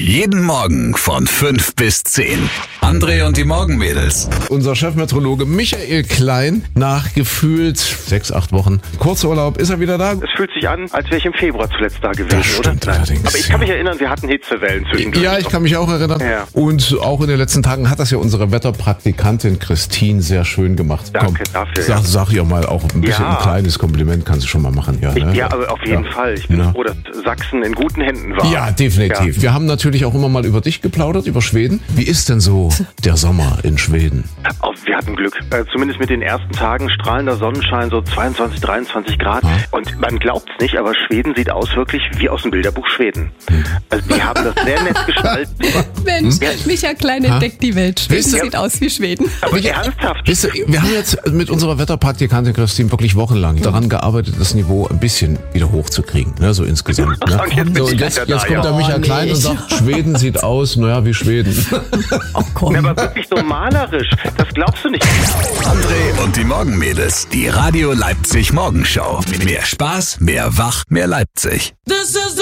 Jeden Morgen von 5 bis 10. André und die Morgenmädels. Unser Chefmeteorologe Michael Klein, nach gefühlt 6-8 Wochen Kurzurlaub, ist er wieder da? Es fühlt sich an, als wäre ich im Februar zuletzt da gewesen, Das stimmt oder? allerdings, Aber ich kann mich erinnern, wir hatten Hitzewellen zwischendurch. Ja, ich kann mich auch erinnern. Ja. Und auch in den letzten Tagen hat das ja unsere Wetterpraktikantin Christine sehr schön gemacht. Danke dafür, Sag ihr mal auch ein bisschen Ja. ein kleines Kompliment kannst du schon mal machen. Ja, ne? Ja, aber auf jeden Fall. Ich bin Ja. froh, dass Sachsen in guten Händen war. Ja, definitiv. Ja. Wir haben natürlich auch immer mal über dich geplaudert, über Schweden. Wie ist denn so der Sommer in Schweden? Wir hatten Glück. Zumindest mit den ersten Tagen strahlender Sonnenschein, so 22, 23 Grad. Ja. Und man glaubt's nicht, aber Schweden sieht aus wirklich wie aus dem Bilderbuch Schweden. Also die haben das sehr nett gestaltet. Mensch, Micha Klein entdeckt die Welt. Schweden Wisst ihr- sieht aus wie Schweden. Aber ernsthaft. Wisst ihr, wir haben jetzt mit unserer Wetterpraktikantin Christine wirklich wochenlang daran gearbeitet, das Niveau ein bisschen wieder hochzukriegen, ne, so insgesamt. Ne? Und jetzt bin So, ich jetzt wieder da, kommt der ja. Michael Klein und nicht. sagt, Schweden sieht aus, naja, wie Schweden. Oh komm. Aber wirklich so malerisch. Das glaubst du nicht. André und die Morgenmädels. Die Radio Leipzig Morgenshow. Mehr Spaß, mehr Wach, mehr Leipzig.